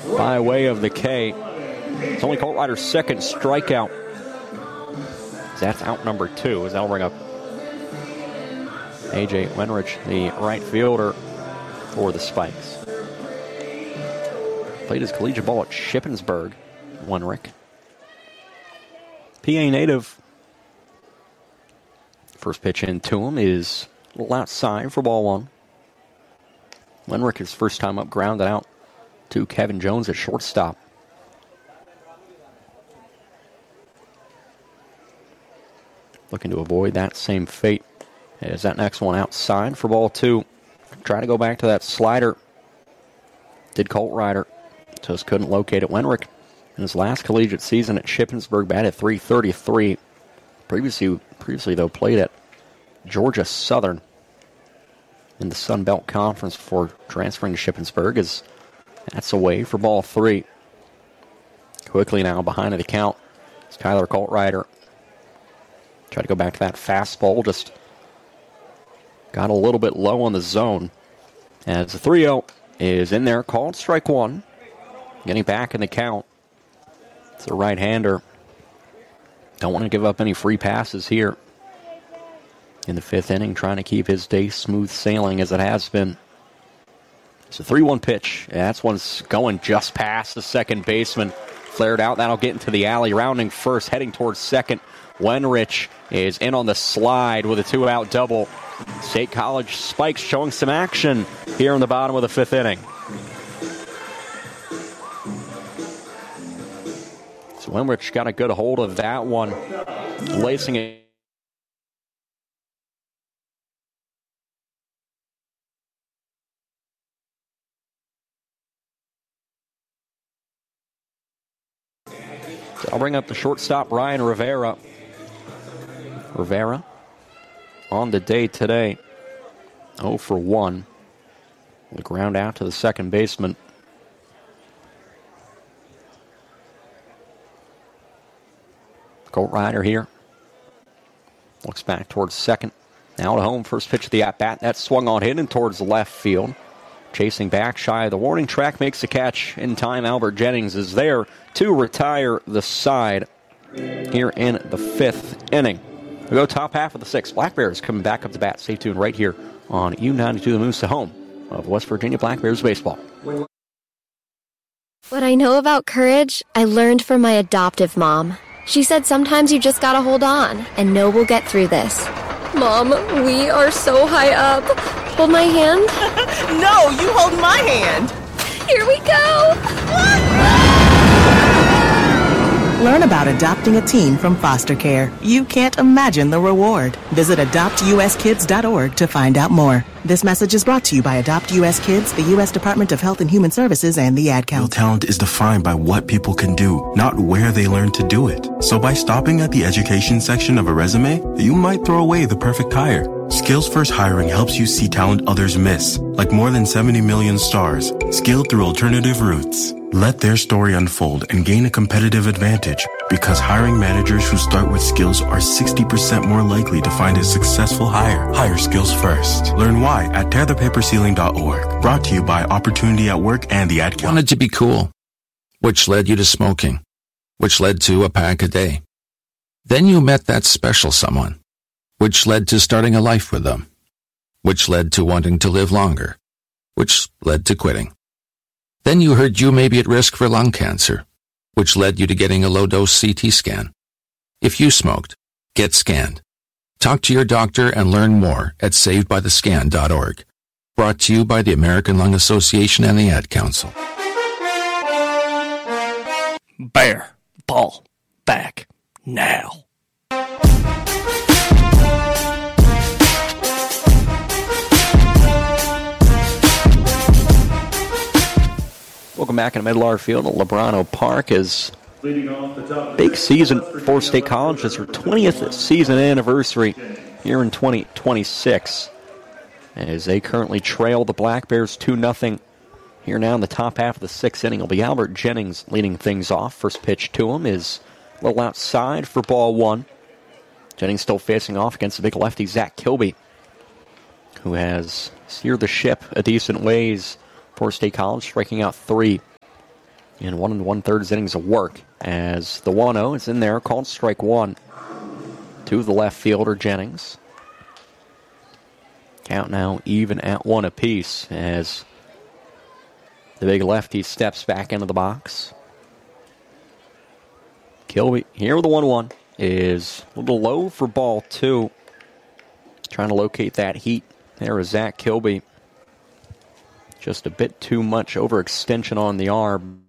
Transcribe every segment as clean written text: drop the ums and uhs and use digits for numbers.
by way of the K. It's only Colt Ryder's second strikeout. That's out number 2 as that'll bring up A.J. Wenrich, the right fielder for the Spikes. Played his collegiate ball at Shippensburg, Wenrich. PA native. First pitch into him is a little outside for ball 1. Wenrich, his first time up, grounded out to Kevin Jones at shortstop. Looking to avoid that same fate as that next one outside for ball 2. Try to go back to that slider. Did Colt Ryder. Just couldn't locate it. Wenrich in his last collegiate season at Shippensburg batted .333. Previously, though, played at Georgia Southern in the Sun Belt Conference before transferring to Shippensburg. As that's away for ball 3. Quickly now behind the count is Kyler Colt Ryder. Try to go back to that fastball. Just got a little bit low on the zone. As the 3-0 is in there, called strike 1. Getting back in the count. It's a right-hander. Don't want to give up any free passes here in the 5th inning, trying to keep his day smooth sailing as it has been. It's a 3-1 pitch. That's one's going just past the second baseman. Flared out. That'll get into the alley. Rounding first, heading towards second. Wenrich is in on the slide with a 2-out double. State College Spikes showing some action here in the bottom of the 5th inning. So Wenrich got a good hold of that one, lacing it. I'll bring up the shortstop, Ryan Rivera. Rivera on the day today, 0 for 1. The ground out to the second baseman. Colt Ryder here. Looks back towards second. Now to home, first pitch of the at-bat. That swung on hit and towards the left field. Chasing back shy of the warning track, makes the catch in time. Albert Jennings is there to retire the side here in the 5th inning. We go top half of the 6th. Black Bears coming back up to bat. Stay tuned right here on U92 The Moose, the home of West Virginia Black Bears baseball. What I know about courage, I learned from my adoptive mom. She said sometimes you just gotta hold on and know we'll get through this. Mom, we are so high up. Hold my hand. No, you hold my hand. Here we go. Learn about adopting a teen from foster care. You can't imagine the reward. Visit adoptuskids.org to find out more. This message is brought to you by Adopt U.S. Kids, the U.S. Department of Health and Human Services, and the Ad Council. Real talent is defined by what people can do, not where they learn to do it. So by stopping at the education section of a resume, you might throw away the perfect hire. Skills First Hiring helps you see talent others miss, like more than 70 million stars, skilled through alternative routes. Let their story unfold and gain a competitive advantage, because hiring managers who start with skills are 60% more likely to find a successful hire. Hire skills first. Learn why at tearthepaperceiling.org. Brought to you by Opportunity at Work and the Ad Council. Wanted to be cool, which led you to smoking, which led to a pack a day. Then you met that special someone, which led to starting a life with them, which led to wanting to live longer, which led to quitting. Then you heard you may be at risk for lung cancer, which led you to getting a low-dose CT scan. If you smoked, get scanned. Talk to your doctor and learn more at savedbythescan.org. Brought to you by the American Lung Association and the Ad Council. Bear ball back now. Welcome back in Medlar Field at Lebrano Park as big season for State College. It's their 20th season anniversary here in 2026 as they currently trail the Black Bears 2-0. Here now in the top half of the 6th inning will be Albert Jennings leading things off. First pitch to him is a little outside for ball 1. Jennings still facing off against the big lefty Zach Kilby, who has steered the ship a decent ways for State College, striking out 3 in 1 1/3 innings of work, as the 1-0 is in there, called strike one to the left fielder, Jennings. Count now even at 1 apiece as the big lefty steps back into the box. Kilby here with the 1-1 is a little low for ball 2. Trying to locate that heat. There is Zach Kilby. Just a bit too much overextension on the arm.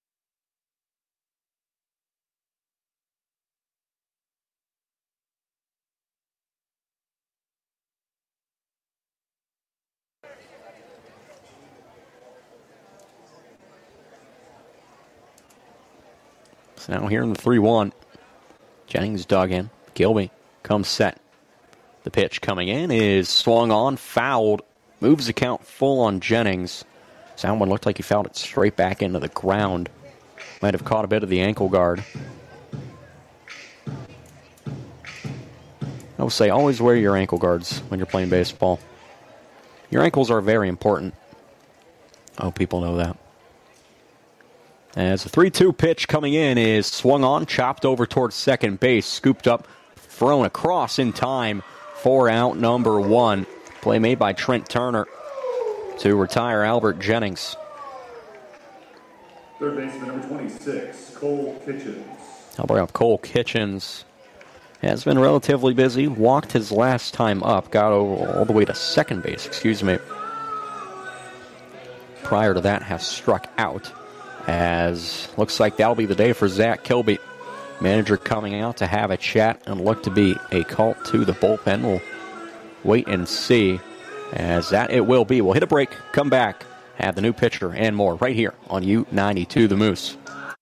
So now here in the 3-1. Jennings dug in. Kilby comes set. The pitch coming in is swung on, fouled. Moves the count full on Jennings. Someone looked like he fouled it straight back into the ground. Might have caught a bit of the ankle guard. I would say always wear your ankle guards when you're playing baseball. Your ankles are very important. Oh, people know that. As the 3-2 pitch coming in is swung on, chopped over towards second base, scooped up, thrown across in time for out number 1. Play made by Trent Turner to retire Albert Jennings. Third baseman number 26, Cole Kitchens. I'll bring up Cole Kitchens. Has been relatively busy. Walked his last time up. Got all the way to second base, Prior to that, has struck out. As looks like that'll be the day for Zach Kilby. Manager coming out to have a chat and look to be a call to the bullpen. We'll wait and see as that it will be. We'll hit a break, come back, have the new pitcher and more right here on U92 The Moose.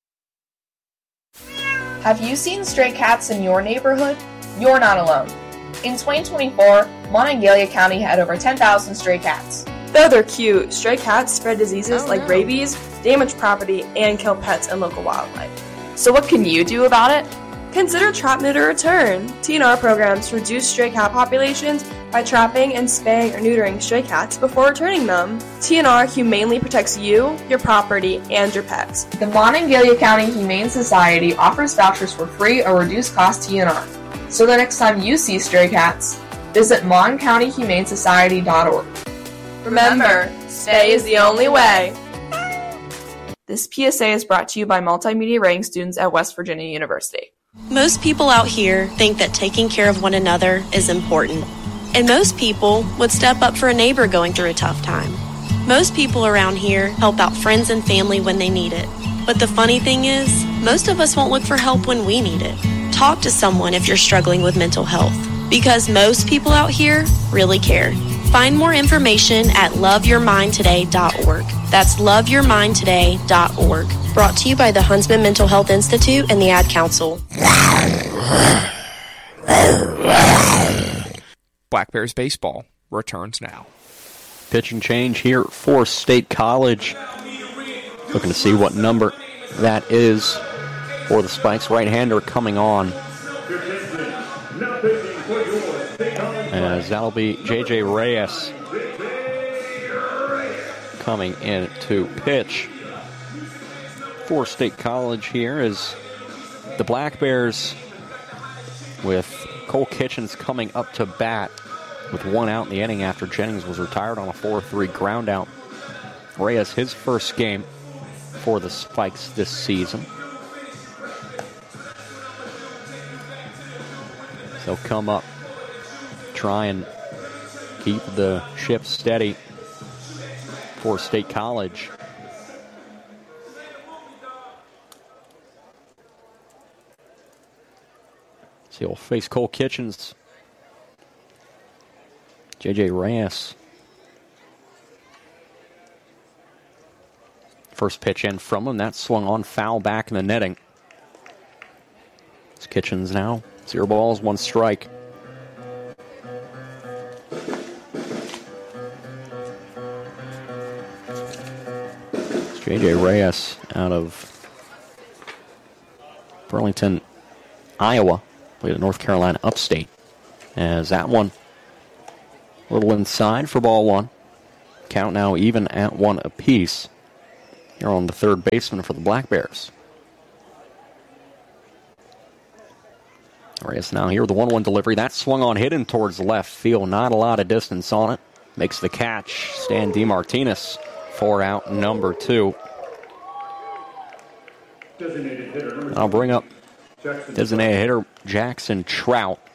Have you seen stray cats in your neighborhood? You're not alone. In 2024, Monongalia County had over 10,000 stray cats. Though they're cute, stray cats spread diseases like rabies, damage property, and kill pets and local wildlife. So what can you do about it? Consider Trap, Neuter, Return. TNR programs reduce stray cat populations by trapping and spaying or neutering stray cats before returning them. TNR humanely protects you, your property, and your pets. The Monongalia County Humane Society offers vouchers for free or reduced cost TNR. So the next time you see stray cats, visit moncountyhumanesociety.org. Remember, stay is the only way. This PSA is brought to you by multimedia writing students at West Virginia University. Most people out here think that taking care of one another is important. And most people would step up for a neighbor going through a tough time. Most people around here help out friends and family when they need it. But the funny thing is, most of us won't look for help when we need it. Talk to someone if you're struggling with mental health, because most people out here really care. Find more information at loveyourmindtoday.org. That's loveyourmindtoday.org. Brought to you by the Huntsman Mental Health Institute and the Ad Council. Black Bears baseball returns now. Pitch and change here for State College. Looking to see what number that is for the Spikes. Right-hander coming on. As that'll be J.J. Reyes coming in to pitch for State College here as the Black Bears with Cole Kitchens coming up to bat with 1 out in the inning after Jennings was retired on a 4-3 ground out. Reyes, his first game for the Spikes this season. So come up, try and keep the ship steady for State College. So he'll face Cole Kitchens. J.J. Reyes. First pitch in from him. That swung on, foul back in the netting. It's Kitchens now. 0 balls, 1 strike. It's J.J. Reyes out of Burlington, Iowa. Played at North Carolina Upstate. As that one a little inside for ball 1. Count now even at 1 apiece. here on the third baseman for the Black Bears. Reyes now here with the 1-1 delivery. That swung on, hidden towards left field. Not a lot of distance on it. Makes the catch. Stan DeMartinez for out number 2. Designated hitter number I'll bring up Jackson designated hitter Jackson Trout.